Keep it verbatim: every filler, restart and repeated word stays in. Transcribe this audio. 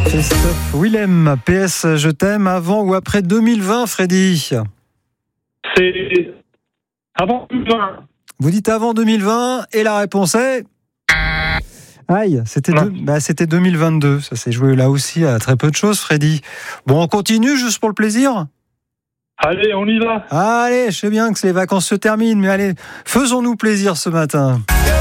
Christophe Willem, P S Je t'aime, avant ou après deux mille vingt, Freddy? C'est avant deux mille vingt. Vous dites avant deux mille vingt et la réponse est... Aïe, c'était, deux, bah, c'était deux mille vingt-deux. Ça s'est joué là aussi à très peu de choses, Freddy. Bon, on continue juste pour le plaisir? Allez, on y va. Allez, je sais bien que les vacances se terminent, mais allez, faisons-nous plaisir ce matin.